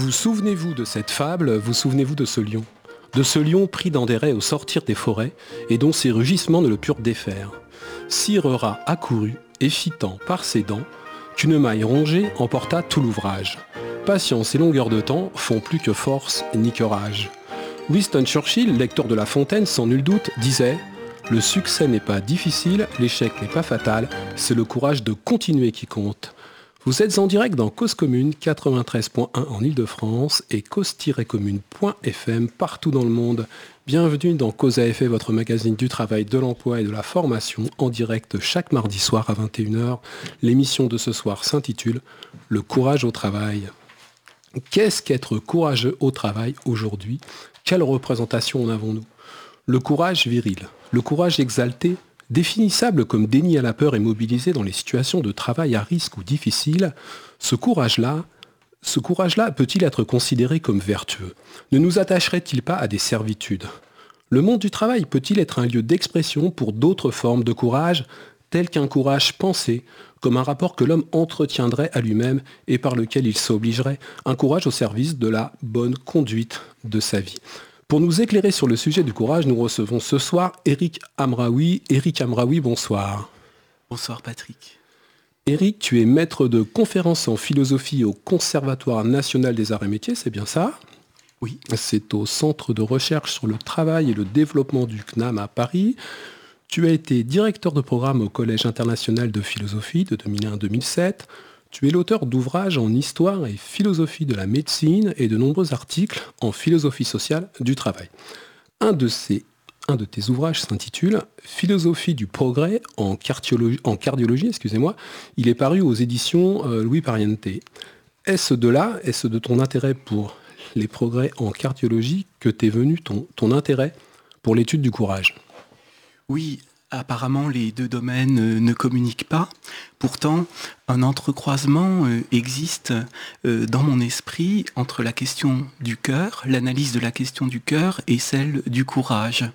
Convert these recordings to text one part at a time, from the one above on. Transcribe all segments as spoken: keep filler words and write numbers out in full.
Vous souvenez-vous de cette fable, vous souvenez-vous de ce lion ? De ce lion pris dans des raies au sortir des forêts, et dont ses rugissements ne le purent défaire. Sire rat accourut, et fitant par ses dents, qu'une maille rongée emporta tout l'ouvrage. Patience et longueur de temps font plus que force ni que rage. Winston Churchill, lecteur de La Fontaine, sans nul doute, disait « Le succès n'est pas difficile, l'échec n'est pas fatal, c'est le courage de continuer qui compte ». Vous êtes en direct dans Cause Commune quatre-vingt-treize point un en Ile-de-France et cause tiret commune point f m partout dans le monde. Bienvenue dans Cause A F E, votre magazine du travail, de l'emploi et de la formation, en direct chaque mardi soir à vingt et une heures. L'émission de ce soir s'intitule « Le courage au travail ». Qu'est-ce qu'être courageux au travail aujourd'hui ? Quelle représentation en avons-nous ? Le courage viril, le courage exalté, définissable comme déni à la peur et mobilisé dans les situations de travail à risque ou difficiles, ce courage-là, ce courage-là peut-il être considéré comme vertueux ? Ne nous attacherait-il pas à des servitudes ? Le monde du travail peut-il être un lieu d'expression pour d'autres formes de courage, tel qu'un courage pensé, comme un rapport que l'homme entretiendrait à lui-même et par lequel il s'obligerait, un courage au service de la bonne conduite de sa vie ? Pour nous éclairer sur le sujet du courage, nous recevons ce soir Eric Amraoui. Eric Amraoui, bonsoir. Bonsoir Patrick. Eric, tu es maître de conférences en philosophie au Conservatoire national des arts et métiers, c'est bien ça ? Oui. C'est au Centre de recherche sur le travail et le développement du C N A M à Paris. Tu as été directeur de programme au Collège international de philosophie de deux mille un à deux mille sept. Tu es l'auteur d'ouvrages en histoire et philosophie de la médecine et de nombreux articles en philosophie sociale du travail. Un de, ces, un de tes ouvrages s'intitule « Philosophie du progrès en cardiologie, en cardiologie ». Excusez-moi. Il est paru aux éditions euh, Louis Pariente. Est-ce de là, est-ce de ton intérêt pour les progrès en cardiologie que t'est venu ton, ton intérêt pour l'étude du courage ? Oui, apparemment les deux domaines euh, ne communiquent pas. Pourtant, un entrecroisement euh, existe euh, dans mon esprit entre la question du cœur, l'analyse de la question du cœur et celle du courage.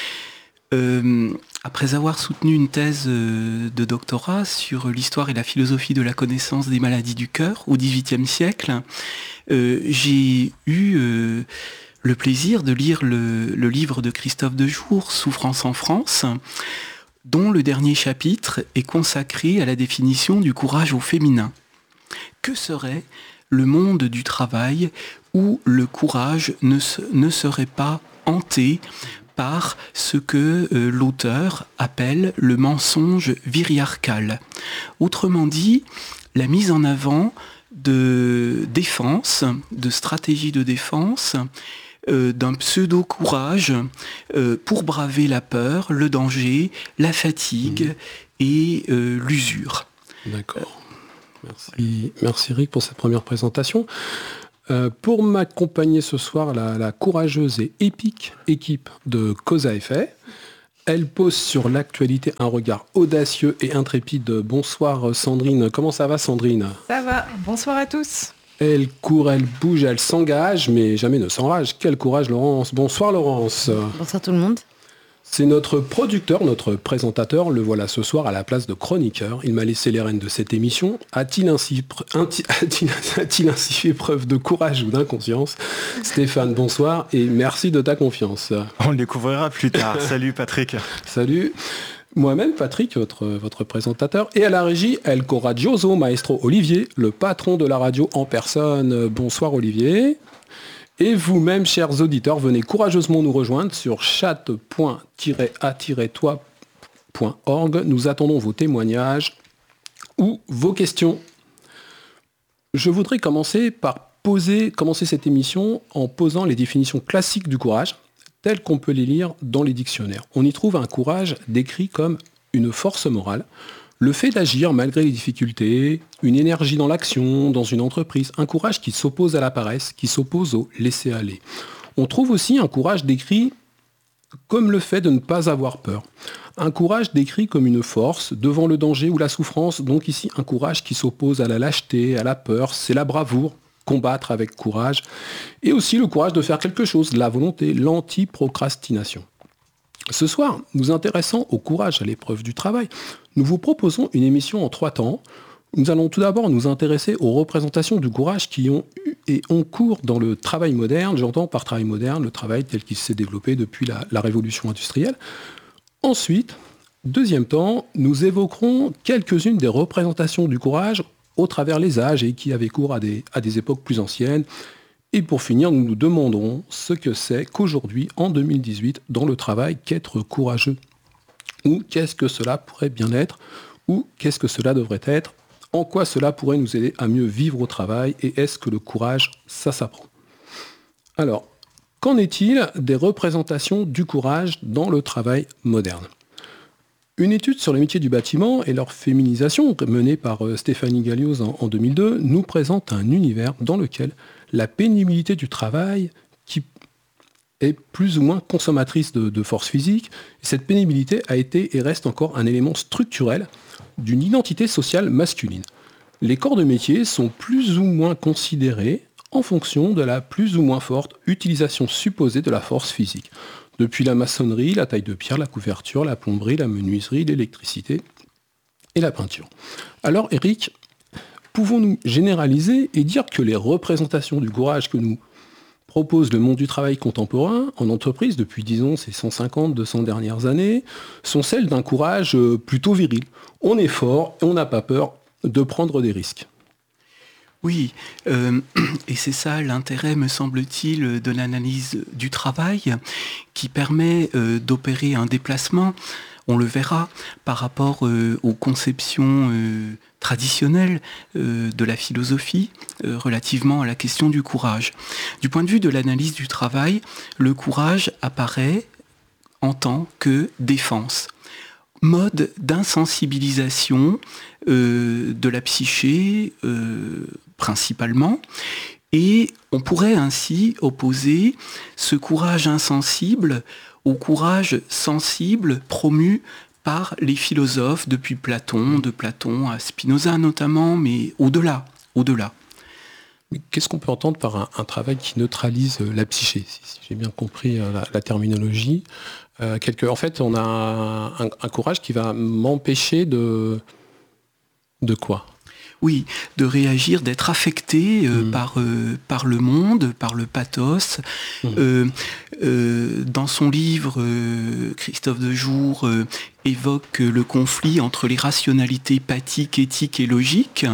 Euh, après avoir soutenu une thèse euh, de doctorat sur l'histoire et la philosophie de la connaissance des maladies du cœur au dix-huitième siècle, euh, j'ai eu euh, le plaisir de lire le, le livre de Christophe Dejour, Souffrance en France, dont le dernier chapitre est consacré à la définition du courage au féminin. Que serait le monde du travail où le courage ne, se, ne serait pas hanté par ce que euh, l'auteur appelle le mensonge viriarcal. Autrement dit, la mise en avant de défense, de stratégie de défense, Euh, d'un pseudo-courage euh, pour braver la peur, le danger, la fatigue mmh. et euh, l'usure. D'accord. Merci. Merci Eric pour cette première présentation. Euh, pour m'accompagner ce soir, la, la courageuse et épique équipe de Cause A F E. Elle pose sur l'actualité un regard audacieux et intrépide. Bonsoir Sandrine. Comment ça va Sandrine ? Ça va. Bonsoir à tous. Elle court, elle bouge, elle s'engage, mais jamais ne s'enrage. Quel courage, Laurence. Bonsoir, Laurence. Bonsoir tout le monde. C'est notre producteur, notre présentateur. Le voilà ce soir à la place de chroniqueur. Il m'a laissé les rênes de cette émission. A-t-il ainsi, a-t-il, a-t-il ainsi fait preuve de courage ou d'inconscience ? Stéphane, bonsoir et merci de ta confiance. On le découvrira plus tard. Salut, Patrick. Salut. Moi-même, Patrick, votre, votre présentateur, et à la régie, El Coraggioso Maestro Olivier, le patron de la radio en personne. Bonsoir Olivier. Et vous-même, chers auditeurs, venez courageusement nous rejoindre sur chat point a tiret toi point org. Nous attendons vos témoignages ou vos questions. Je voudrais commencer par poser, commencer cette émission en posant les définitions classiques du courage, tels qu'on peut les lire dans les dictionnaires. On y trouve un courage décrit comme une force morale, le fait d'agir malgré les difficultés, une énergie dans l'action, dans une entreprise, un courage qui s'oppose à la paresse, qui s'oppose au laisser-aller. On trouve aussi un courage décrit comme le fait de ne pas avoir peur. Un courage décrit comme une force devant le danger ou la souffrance, donc ici un courage qui s'oppose à la lâcheté, à la peur, c'est la bravoure. Combattre avec courage, et aussi le courage de faire quelque chose, la volonté, l'anti-procrastination. Ce soir, nous intéressant au courage à l'épreuve du travail, nous vous proposons une émission en trois temps. Nous allons tout d'abord nous intéresser aux représentations du courage qui ont eu et on court dans le travail moderne. J'entends par travail moderne le travail tel qu'il s'est développé depuis la, la révolution industrielle. Ensuite, deuxième temps, nous évoquerons quelques-unes des représentations du courage au travers les âges et qui avaient cours à des, à des époques plus anciennes. Et pour finir, nous nous demanderons ce que c'est qu'aujourd'hui, en deux mille dix-huit, dans le travail, qu'être courageux. Ou qu'est-ce que cela pourrait bien être, ou qu'est-ce que cela devrait être, en quoi cela pourrait nous aider à mieux vivre au travail, et est-ce que le courage, ça s'apprend ? Alors, qu'en est-il des représentations du courage dans le travail moderne ? Une étude sur les métiers du bâtiment et leur féminisation, menée par Stéphanie Galioz en, en deux mille deux, nous présente un univers dans lequel la pénibilité du travail, qui est plus ou moins consommatrice de, de force physique, cette pénibilité a été et reste encore un élément structurel d'une identité sociale masculine. Les corps de métier sont plus ou moins considérés en fonction de la plus ou moins forte utilisation supposée de la force physique. Depuis la maçonnerie, la taille de pierre, la couverture, la plomberie, la menuiserie, l'électricité et la peinture. Alors Eric, pouvons-nous généraliser et dire que les représentations du courage que nous propose le monde du travail contemporain en entreprise depuis, disons, ces cent cinquante, deux cents dernières années, sont celles d'un courage plutôt viril. On est fort et on n'a pas peur de prendre des risques. Oui, euh, et c'est ça l'intérêt, me semble-t-il, de l'analyse du travail, qui permet euh, d'opérer un déplacement, on le verra, par rapport euh, aux conceptions euh, traditionnelles euh, de la philosophie euh, relativement à la question du courage. Du point de vue de l'analyse du travail, le courage apparaît en tant que défense. Mode d'insensibilisation euh, de la psyché euh, principalement, et on pourrait ainsi opposer ce courage insensible au courage sensible promu par les philosophes depuis Platon, de Platon à Spinoza notamment, mais au-delà, au-delà. Qu'est-ce qu'on peut entendre par un, un travail qui neutralise la psyché, si, si j'ai bien compris la, la terminologie euh, quelque, En fait, on a un, un, un courage qui va m'empêcher de... De quoi ? Oui, de réagir, d'être affecté euh, mmh. par, euh, par le monde, par le pathos. Mmh. Euh, euh, dans son livre, euh, Christophe Dejour euh, évoque le conflit entre les rationalités pathiques, éthiques et logiques.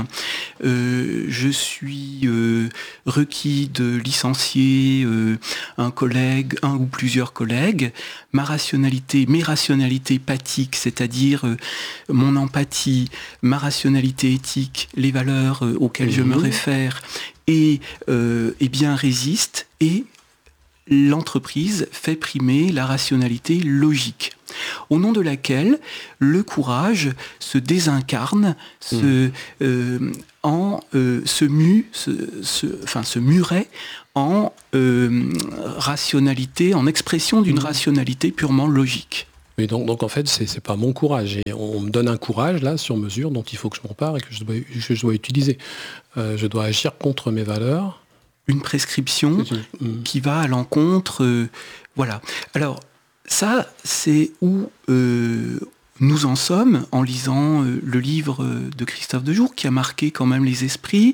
Euh, je suis euh, requis de licencier euh, un collègue, un ou plusieurs collègues. Ma rationalité, mes rationalités pathiques, c'est-à-dire euh, mon empathie, ma rationalité éthique, les valeurs euh, auxquelles mmh. je me réfère, et euh, eh bien résistent, et l'entreprise fait primer la rationalité logique, au nom de laquelle le courage se désincarne, mmh. se, euh, en, euh, se, mue, se, se, enfin, se murait en euh, rationalité, en expression d'une mmh. rationalité purement logique. Mais donc, donc en fait, c'est, c'est pas mon courage. Et on me donne un courage, là, sur mesure, dont il faut que je m'empare et que je dois, que je dois utiliser. Euh, je dois agir contre mes valeurs. Une prescription mmh. qui va à l'encontre. Euh, voilà. Alors, ça, c'est où euh, nous en sommes en lisant euh, le livre de Christophe Dejour, qui a marqué quand même les esprits,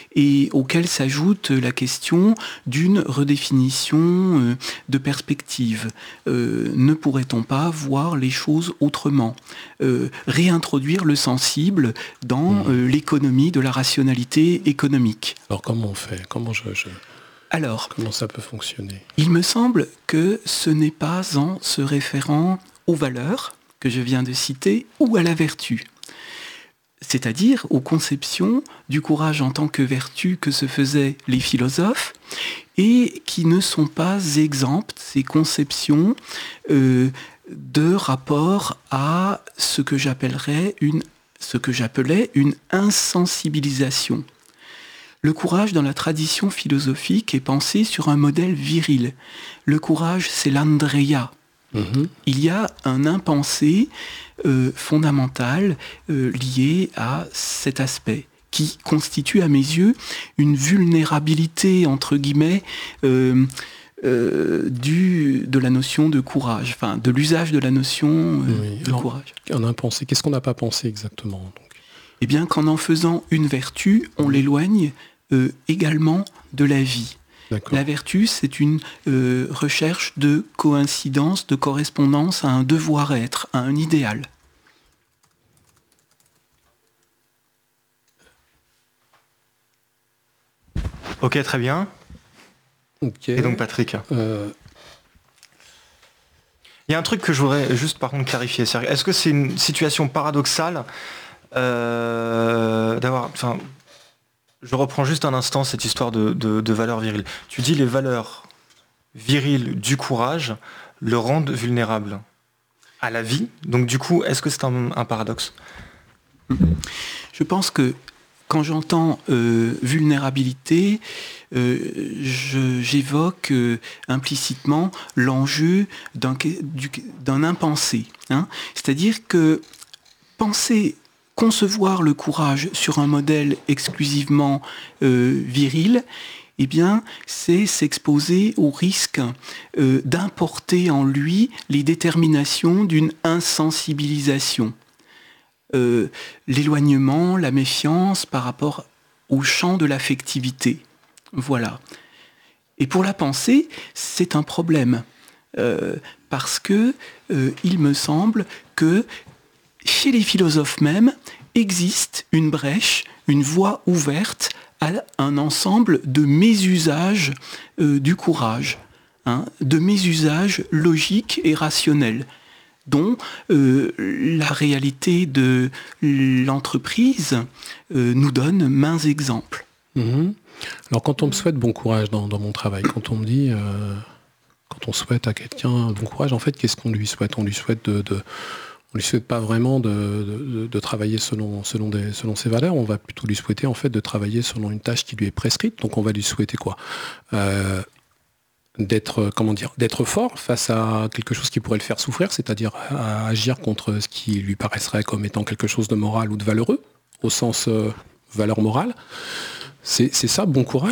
et auquel s'ajoute la question d'une redéfinition euh, de perspective. Euh, ne pourrait-on pas voir les choses autrement ? euh, Réintroduire le sensible dans mmh. euh, l'économie de la rationalité économique. Alors comment on fait ? Comment je, je... Alors, comment ça peut fonctionner ? Il me semble que ce n'est pas en se référant aux valeurs que je viens de citer ou à la vertu. C'est-à-dire aux conceptions du courage en tant que vertu que se faisaient les philosophes, et qui ne sont pas exemptes, ces conceptions, euh, de rapport à ce que j'appellerais une, ce que j'appelais une insensibilisation. Le courage dans la tradition philosophique est pensé sur un modèle viril. Le courage, c'est l'Andrea. Mmh. Il y a un impensé euh, fondamental euh, lié à cet aspect, qui constitue à mes yeux une vulnérabilité, entre guillemets, euh, euh, du, de la notion de courage, enfin de l'usage de la notion euh, oui. de Alors, courage. Un impensé, qu'est-ce qu'on n'a pas pensé exactement donc ? Eh bien qu'en en faisant une vertu, on l'éloigne euh, également de la vie. D'accord. La vertu, c'est une euh, recherche de coïncidence, de correspondance à un devoir-être, à un idéal. Ok, très bien. Ok. Et donc Patrick, Euh, il y a un truc que je voudrais juste par contre clarifier. C'est-à-dire, est-ce que c'est une situation paradoxale euh, d'avoir... Enfin, je reprends juste un instant cette histoire de, de, de valeurs viriles. Tu dis les valeurs viriles du courage le rendent vulnérable à la vie. Donc du coup, est-ce que c'est un, un paradoxe ? Je pense que quand j'entends euh, vulnérabilité, euh, je, j'évoque euh, implicitement l'enjeu d'un, du, d'un impensé. Hein. C'est-à-dire que penser, concevoir le courage sur un modèle exclusivement euh, viril, eh bien, c'est s'exposer au risque euh, d'importer en lui les déterminations d'une insensibilisation. Euh, l'éloignement, la méfiance par rapport au champ de l'affectivité. Voilà. Et pour la pensée, c'est un problème. Euh, parce que euh, il me semble que chez les philosophes même, existe une brèche, une voie ouverte à un ensemble de mésusages euh, du courage, hein, de mésusages logiques et rationnels, dont euh, la réalité de l'entreprise euh, nous donne maints exemples. Mm-hmm. Alors quand on me souhaite bon courage dans, dans mon travail, quand on me dit, euh, quand on souhaite à quelqu'un bon courage, en fait, qu'est-ce qu'on lui souhaite ? On lui souhaite de... de on lui souhaite pas vraiment de, de, de travailler selon, selon, des, selon ses valeurs, on va plutôt lui souhaiter en fait de travailler selon une tâche qui lui est prescrite, donc on va lui souhaiter quoi ? euh, d'être, comment dire, d'être fort face à quelque chose qui pourrait le faire souffrir, c'est-à-dire à agir contre ce qui lui paraîtrait comme étant quelque chose de moral ou de valeureux, au sens euh, valeur morale. C'est, c'est ça, bon courage ?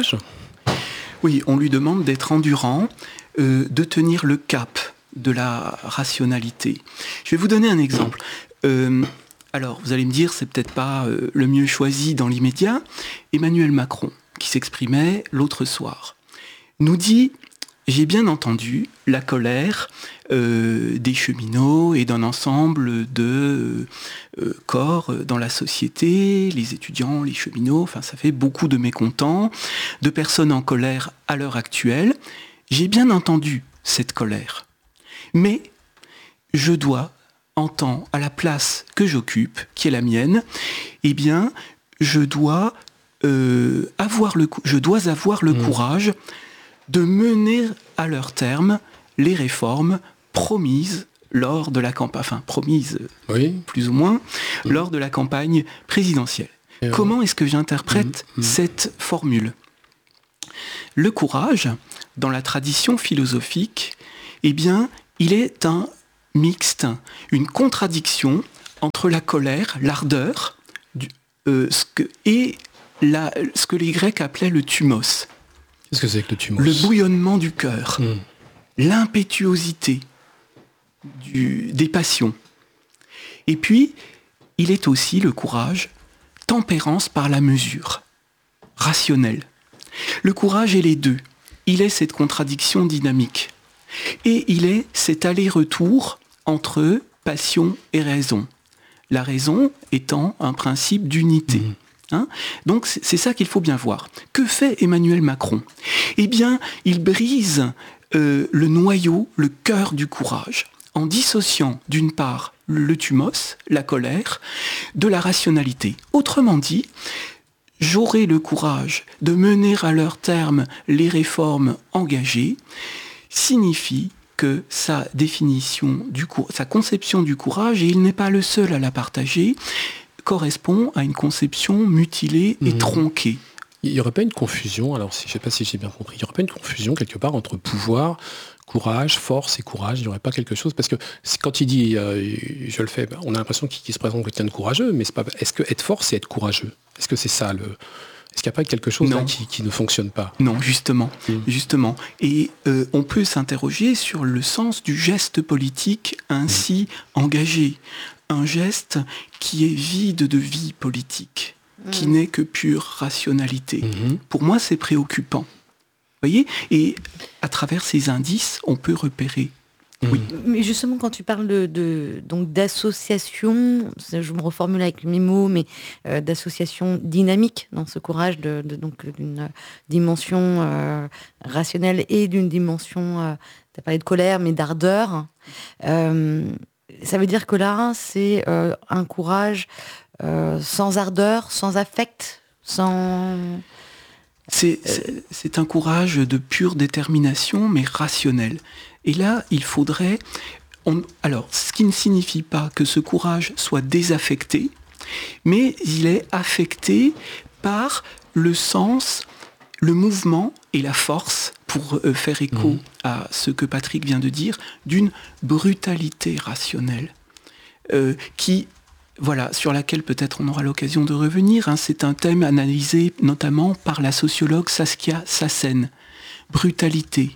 Oui, on lui demande d'être endurant, euh, de tenir le cap de la rationalité. Je vais vous donner un exemple. Euh, alors, vous allez me dire, c'est peut-être pas euh, le mieux choisi dans l'immédiat. Emmanuel Macron, qui s'exprimait l'autre soir, nous dit « J'ai bien entendu la colère euh, des cheminots et d'un ensemble de euh, corps dans la société, les étudiants, les cheminots, enfin ça fait beaucoup de mécontents, de personnes en colère à l'heure actuelle. J'ai bien entendu cette colère. Mais je dois, en tant à la place que j'occupe, qui est la mienne, eh bien, je dois, euh, avoir, le, je dois avoir le mmh. courage de mener à leur terme les réformes promises lors de la campagne, enfin promises oui. plus ou moins, mmh. lors de la campagne présidentielle. Et Comment est-ce que j'interprète mmh. cette formule ? Le courage, dans la tradition philosophique, eh bien, il est un mixte, une contradiction entre la colère, l'ardeur, du, euh, ce que, et la, ce que les Grecs appelaient le thumos. Qu'est-ce que c'est que le thumos ? Le bouillonnement du cœur, mmh. l'impétuosité du, des passions. Et puis, il est aussi le courage, tempérance par la mesure, rationnelle. Le courage est les deux. Il est cette contradiction dynamique. Et il est cet aller-retour entre passion et raison. La raison étant un principe d'unité. Mmh. Hein ? Donc c'est ça qu'il faut bien voir. Que fait Emmanuel Macron ? Eh bien, il brise euh, le noyau, le cœur du courage, en dissociant d'une part le thumos, la colère, de la rationalité. Autrement dit, j'aurai le courage de mener à leur terme les réformes engagées, signifie que sa définition, du cou- sa conception du courage, et il n'est pas le seul à la partager, correspond à une conception mutilée et mmh. tronquée. Il n'y aurait pas une confusion, alors je ne sais pas si j'ai bien compris, il n'y aurait pas une confusion quelque part entre pouvoir, courage, force et courage, il n'y aurait pas quelque chose, parce que quand il dit euh, je le fais, on a l'impression qu'il, qu'il se présente comme quelqu'un de courageux, mais c'est pas, est-ce que être fort c'est être courageux ? Est-ce que c'est ça le... Est-ce qu'il n'y a pas quelque chose là qui, qui ne fonctionne pas ? Non, justement, mmh. justement. Et euh, on peut s'interroger sur le sens du geste politique ainsi mmh. engagé. Un geste qui est vide de vie politique. qui mmh. n'est que pure rationalité. Mmh. Pour moi, c'est préoccupant. Vous voyez ? Et à travers ces indices, on peut repérer. Mmh. Oui. Mais justement, quand tu parles de, de, donc, d'association, je me reformule avec mes mots, mais euh, d'association dynamique dans ce courage, de, de, donc, d'une dimension euh, rationnelle et d'une dimension, euh, tu as parlé de colère, mais d'ardeur. Euh, ça veut dire que là, c'est euh, un courage euh, sans ardeur, sans affect, sans... C'est, c'est, c'est un courage de pure détermination, mais rationnel. Et là, il faudrait... On, alors, ce qui ne signifie pas que ce courage soit désaffecté, mais il est affecté par le sens, le mouvement et la force, pour euh, faire écho mmh. à ce que Patrick vient de dire, d'une brutalité rationnelle, euh, qui... Voilà, sur laquelle peut-être on aura l'occasion de revenir. Hein. C'est un thème analysé notamment par la sociologue Saskia Sassen. Brutalité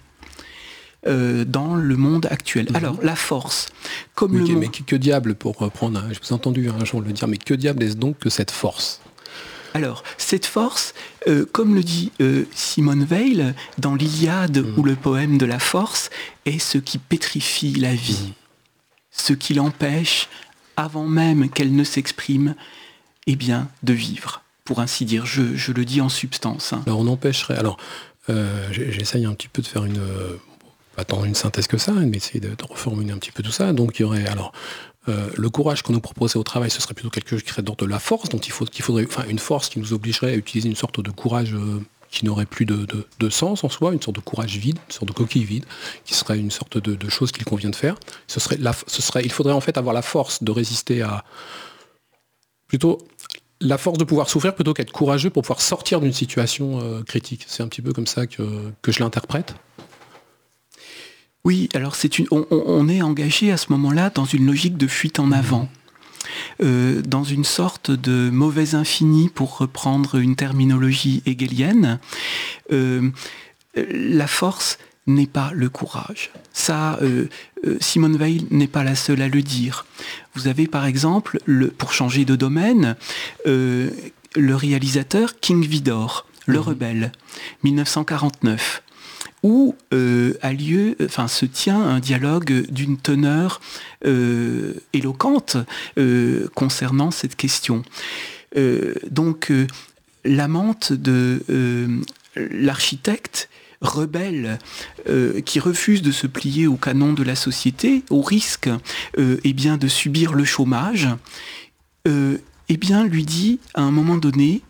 euh, dans le monde actuel. Mmh. Alors, la force. Comme oui, le mais, mot... mais que, que diable, pour reprendre, hein, je vous ai entendu un jour le dire, mais que diable est-ce donc que cette force ? Alors, cette force, euh, comme le dit euh, Simone Weil dans l'Iliade mmh. ou le poème de la force, est ce qui pétrifie la vie, mmh. ce qui l'empêche avant même qu'elle ne s'exprime, eh bien, de vivre, pour ainsi dire. Je, je le dis en substance. Hein. Alors, on empêcherait... Alors, euh, j'essaye un petit peu de faire une... Euh, pas tant une synthèse que ça, mais essayer de, de reformuler un petit peu tout ça. Donc, il y aurait... Alors, euh, le courage qu'on nous proposait au travail, ce serait plutôt quelque chose qui serait d'ordre de la force, dont il, faut, qu'il faudrait... Enfin, une force qui nous obligerait à utiliser une sorte de courage... Euh, qui n'aurait plus de, de, de sens en soi, une sorte de courage vide, une sorte de coquille vide, qui serait une sorte de, de chose qu'il convient de faire. Ce serait la, ce serait, il faudrait en fait avoir la force de résister à... Plutôt la force de pouvoir souffrir plutôt qu'être courageux pour pouvoir sortir d'une situation euh, critique. C'est un petit peu comme ça que, que je l'interprète. Oui, alors c'est une, on, on est engagé à ce moment-là dans une logique de fuite en avant. Euh, dans une sorte de mauvais infini, pour reprendre une terminologie hegelienne, euh, la force n'est pas le courage. Ça, euh, euh, Simone Weil n'est pas la seule à le dire. Vous avez par exemple, le, pour changer de domaine, euh, le réalisateur King Vidor, Le mmh. Rebelle, dix-neuf cent quarante-neuf. Où euh, a lieu, enfin, se tient un dialogue d'une teneur euh, éloquente euh, concernant cette question. Euh, donc, euh, l'amante de euh, l'architecte rebelle euh, qui refuse de se plier au canon de la société, au risque euh, eh bien, de subir le chômage, euh, eh bien, lui dit à un moment donné,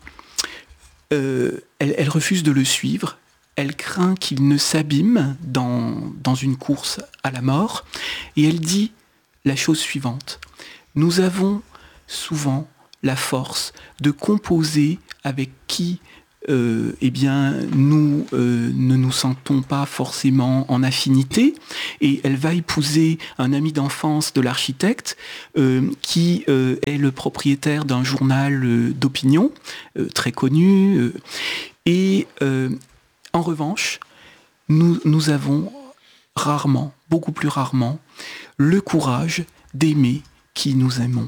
euh, elle, elle refuse de le suivre. Elle craint qu'il ne s'abîme dans, dans une course à la mort, et elle dit la chose suivante. Nous avons souvent la force de composer avec qui euh, eh bien, nous euh, ne nous sentons pas forcément en affinité, et elle va épouser un ami d'enfance de l'architecte euh, qui euh, est le propriétaire d'un journal euh, d'opinion euh, très connu, euh, et euh, en revanche, nous, nous avons rarement, beaucoup plus rarement, le courage d'aimer qui nous aimons.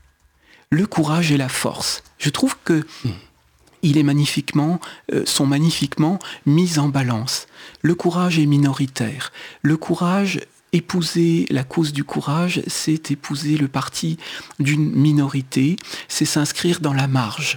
Le courage et la force. Je trouve que mmh. ils est magnifiquement, euh, sont magnifiquement mis en balance. Le courage est minoritaire. Le courage, épouser la cause du courage, c'est épouser le parti d'une minorité, c'est s'inscrire dans la marge,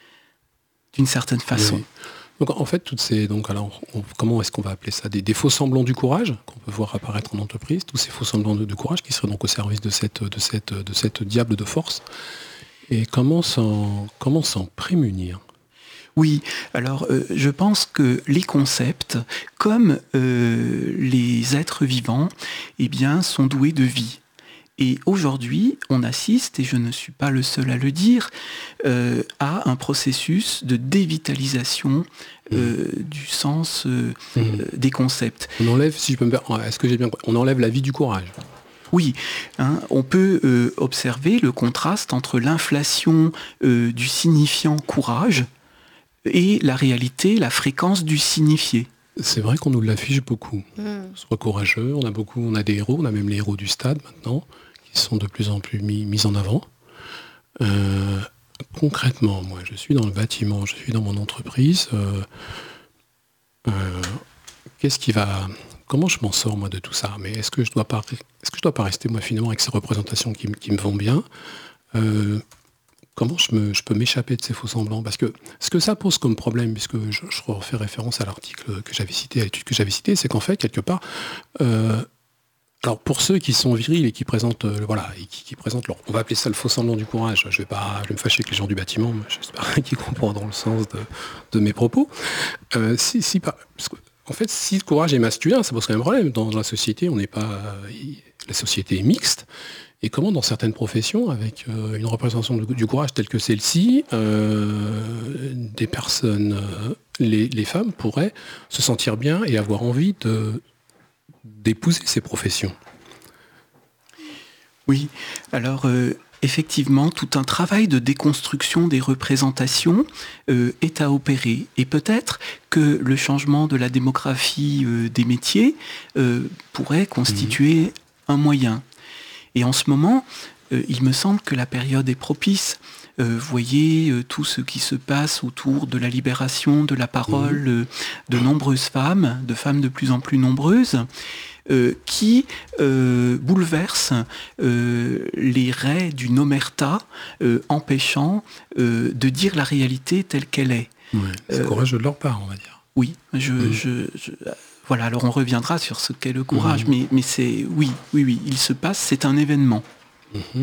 d'une certaine façon. Oui. Donc en fait, toutes ces, donc alors, on, comment est-ce qu'on va appeler ça, des, des faux semblants du courage qu'on peut voir apparaître en entreprise, tous ces faux semblants de, de courage qui seraient donc au service de cette, de cette, de cette diable de force. Et comment s'en, comment s'en prémunir ? Oui, alors euh, je pense que les concepts, comme euh, les êtres vivants, eh bien, sont doués de vie. Et aujourd'hui, on assiste, et je ne suis pas le seul à le dire, euh, à un processus de dévitalisation euh, mmh. du sens euh, mmh. euh, des concepts. On enlève, si je peux me permettre, est-ce que j'ai bien compris, on enlève la vie du courage ? Oui, hein, on peut euh, observer le contraste entre l'inflation euh, du signifiant courage et la réalité, la fréquence du signifié. C'est vrai qu'on nous l'affiche beaucoup. Mmh. Soit courageux, on a beaucoup, on a des héros, on a même les héros du stade maintenant, qui sont de plus en plus mis, mis en avant. Euh, concrètement, moi, je suis dans le bâtiment, je suis dans mon entreprise. Euh, euh, qu'est-ce qui va... Comment je m'en sors, moi, de tout ça? Mais est-ce que je dois pas, est-ce que je dois pas rester, moi, finalement, avec ces représentations qui, m- qui me vont bien? Euh, Comment je, me, je peux m'échapper de ces faux semblants? Parce que ce que ça pose comme problème, puisque je, je refais référence à l'article que j'avais cité, à l'étude que j'avais citée, c'est qu'en fait, quelque part, euh, alors pour ceux qui sont virils et qui présentent, euh, voilà, et qui, qui présentent leur, on va appeler ça le faux semblant du courage. Je vais pas, je vais me fâcher avec les gens du bâtiment, mais j'espère qu'ils comprendront le sens de, de mes propos. Euh, si, si pas, parce que, en fait, si le courage est masculin, ça pose quand même problème. Dans la société, on n'est pas, euh, la société est mixte. Et comment, dans certaines professions, avec euh, une représentation du, du courage telle que celle-ci, euh, des personnes, euh, les, les femmes pourraient se sentir bien et avoir envie de, d'épouser ces professions? Oui, alors euh, effectivement, tout un travail de déconstruction des représentations euh, est à opérer. Et peut-être que le changement de la démographie euh, des métiers euh, pourrait constituer mmh. un moyen. Et en ce moment, euh, il me semble que la période est propice. Euh, voyez euh, tout ce qui se passe autour de la libération de la parole euh, de nombreuses femmes, de femmes de plus en plus nombreuses, euh, qui euh, bouleversent euh, les raies d'une omerta, euh, empêchant euh, de dire la réalité telle qu'elle est. Ouais, c'est euh, courageux de leur part, on va dire. Oui, je... Mmh. je, je Voilà, alors on reviendra sur ce qu'est le courage, mmh. mais, mais c'est, oui, oui, oui, il se passe, c'est un événement. Mmh.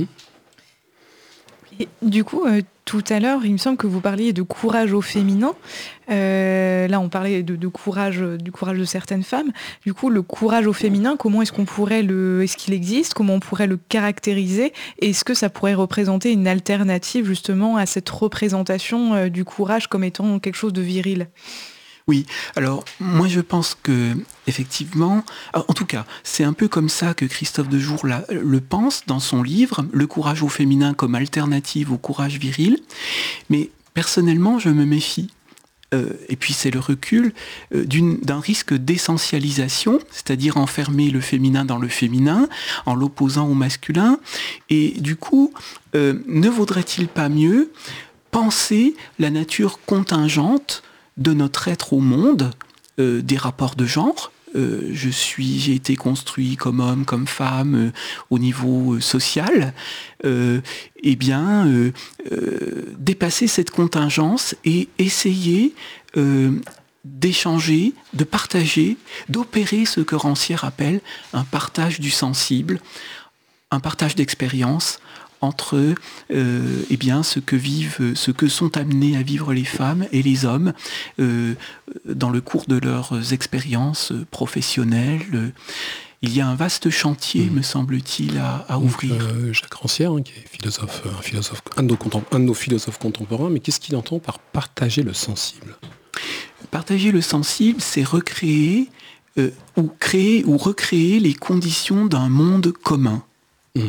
Et du coup, euh, tout à l'heure, il me semble que vous parliez de courage au féminin. Euh, là, on parlait de, de courage, du courage de certaines femmes. Du coup, le courage au féminin, comment est-ce qu'on pourrait le, est-ce qu'il existe? Comment on pourrait le caractériser? Et est-ce que ça pourrait représenter une alternative justement à cette représentation euh, du courage comme étant quelque chose de viril? Oui, alors moi je pense que effectivement, en tout cas, c'est un peu comme ça que Christophe Dejour la, le pense dans son livre, Le courage au féminin comme alternative au courage viril. Mais personnellement, je me méfie. Euh, et puis c'est le recul euh, d'une, d'un risque d'essentialisation, c'est-à-dire enfermer le féminin dans le féminin, en l'opposant au masculin. Et du coup, euh, ne vaudrait-il pas mieux penser la nature contingente de notre être au monde, euh, des rapports de genre. Euh, je suis, j'ai été construit comme homme, comme femme, euh, au niveau euh, social. Euh, eh bien, euh, euh, dépasser cette contingence et essayer euh, d'échanger, de partager, d'opérer ce que Rancière appelle un partage du sensible, un partage d'expérience entre euh, eh bien, ce que vivent, ce que sont amenés à vivre les femmes et les hommes euh, dans le cours de leurs expériences professionnelles. Il y a un vaste chantier, mmh. me semble-t-il, à, à Donc, ouvrir. Euh, Jacques Rancière, hein, qui est philosophe, un, philosophe un, de nos un de nos philosophes contemporains, mais qu'est-ce qu'il entend par partager le sensible? Partager le sensible, c'est recréer euh, ou créer ou recréer les conditions d'un monde commun. Mmh.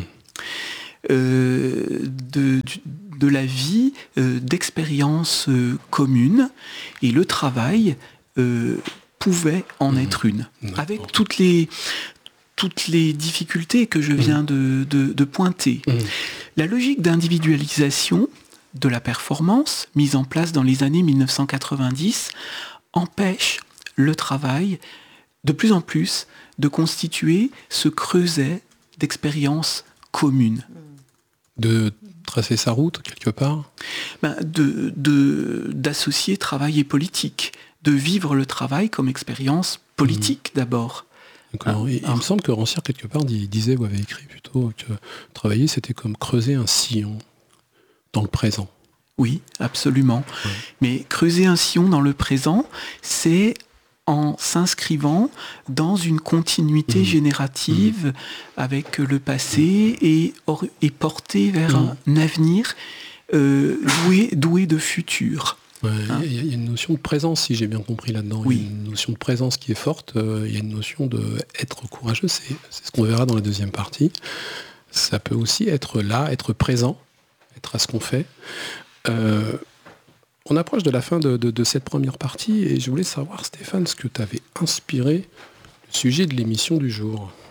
Euh, de, de la vie, euh, d'expériences euh, communes, et le travail euh, pouvait en mmh. être une, D'accord. avec toutes les, toutes les difficultés que je viens mmh. de, de, de pointer. Mmh. La logique d'individualisation de la performance, mise en place dans les années mille neuf cent quatre-vingt-dix, empêche le travail de plus en plus de constituer ce creuset d'expériences communes. De tracer sa route, quelque part ben, de, de, d'associer travail et politique, de vivre le travail comme expérience politique, mmh. d'abord. D'accord. Ah, il, alors... il me semble que Rancière, quelque part, disait ou avait écrit plutôt que travailler, c'était comme creuser un sillon dans le présent. Oui, absolument. Ouais. Mais creuser un sillon dans le présent, c'est en s'inscrivant dans une continuité mmh. générative mmh. avec le passé et, or, et porté vers mmh. un avenir euh, doué, doué de futur. Il ouais, hein y, y a une notion de présence, si j'ai bien compris là-dedans. Oui. Il y a une notion de présence qui est forte. Il euh, y a une notion d'être courageux. C'est, c'est ce qu'on verra dans la deuxième partie. Ça peut aussi être là, être présent, être à ce qu'on fait. Euh, On approche de la fin de, de, de cette première partie et je voulais savoir, Stéphane, ce que t'avait inspiré le sujet de l'émission du jour.